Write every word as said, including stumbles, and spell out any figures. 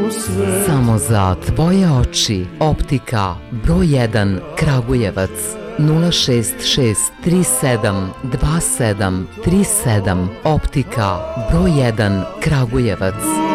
sve. Samo za tvoje oči. Optika broj jedan Kragujevac nula šest šest tri sedam dva sedam tri sedam. Optika broj jedan Kragujevac.